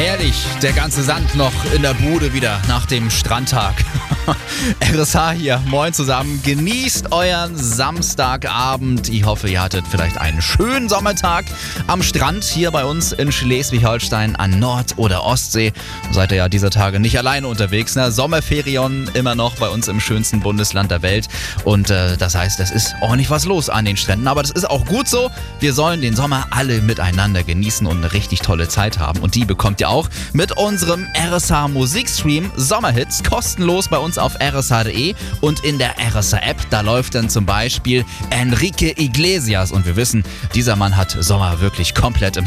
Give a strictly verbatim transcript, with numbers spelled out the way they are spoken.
herrlich, der ganze Sand noch in der Bude wieder nach dem Strandtag. R S H hier, moin zusammen, genießt euren Samstagabend. Ich hoffe, ihr hattet vielleicht einen schönen Sommertag am Strand hier bei uns in Schleswig-Holstein an Nord- oder Ostsee. Seid ihr ja dieser Tage nicht alleine unterwegs, ne? Sommerferien immer noch bei uns im schönsten Bundesland der Welt und äh, das heißt, es ist ordentlich was los an den Stränden, aber das ist auch gut so. Wir sollen den Sommer alle miteinander genießen und eine richtig tolle Zeit haben und die bekommt ihr auch mit unserem R S H Musikstream Sommerhits kostenlos bei uns auf r s h punkt d e und in der R S H App, da läuft dann zum Beispiel Enrique Iglesias und wir wissen, dieser Mann hat Sommer wirklich komplett im